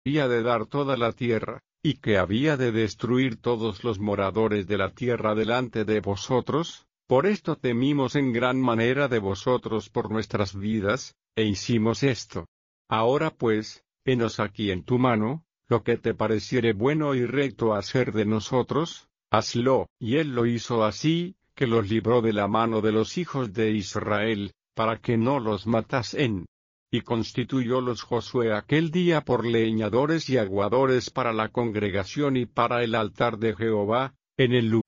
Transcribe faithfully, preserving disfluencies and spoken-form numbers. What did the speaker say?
había de dar toda la tierra, y que había de destruir todos los moradores de la tierra delante de vosotros, por esto temimos en gran manera de vosotros por nuestras vidas, e hicimos esto. Ahora pues, henos aquí en tu mano, lo que te pareciere bueno y recto hacer de nosotros, hazlo. Y él lo hizo así, que los libró de la mano de los hijos de Israel, para que no los matasen. Y constituyólos Josué aquel día por leñadores y aguadores para la congregación y para el altar de Jehová, en el lugar